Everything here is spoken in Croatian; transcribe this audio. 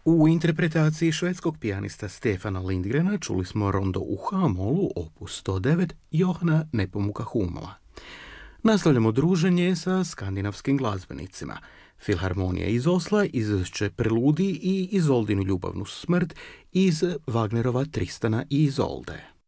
U interpretaciji švedskog pijanista Stefana Lindgrena čuli smo rondo u H-molu, opus 109, Johana Nepomuka Humla. Nastavljamo druženje sa skandinavskim glazbenicima. Filharmonija iz Osla izvest će Preludij i Izoldinu ljubavnu smrt iz Wagnerova Tristana i Izolde.